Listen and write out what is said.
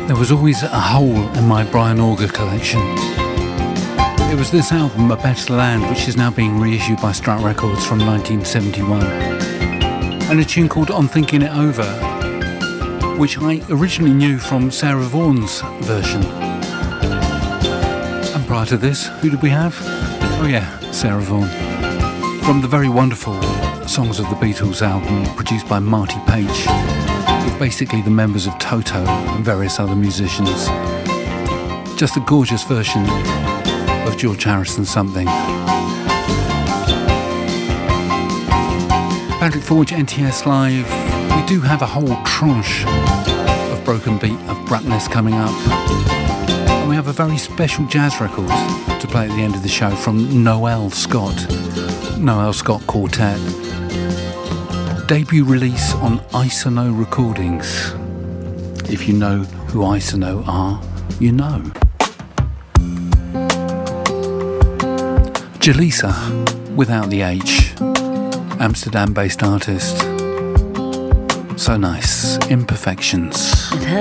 There was always a hole in my Brian Auger collection. It was this album, A Better Land, which is now being reissued by Strut Records from 1971. And a tune called On Thinking It Over, which I originally knew from Sarah Vaughan's version. And prior to this, who did we have? Oh yeah, Sarah Vaughan. From the very wonderful Songs of the Beatles album, produced by Marty Page, with basically the members of Toto and various other musicians. Just a gorgeous version of George Harrison's Something. Patrick Forge, NTS Live. We do have a whole tranche of Broken Beat of Bruckness coming up. And we have a very special jazz record to play at the end of the show from Noel Scott Quartet. Debut release on Isono Recordings. If you know who Isono are, you know. Jaleesa, without the H, Amsterdam-based artist. So nice. Imperfections.